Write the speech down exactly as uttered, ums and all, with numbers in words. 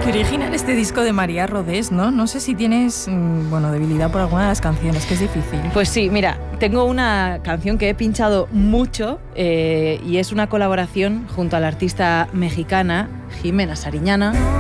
Qué original este disco de María Rodés, ¿no? No sé si tienes, bueno, debilidad por alguna de las canciones, que es difícil. Pues sí, mira, tengo una canción que he pinchado mucho eh, y es una colaboración junto a la artista mexicana Jimena Sariñana.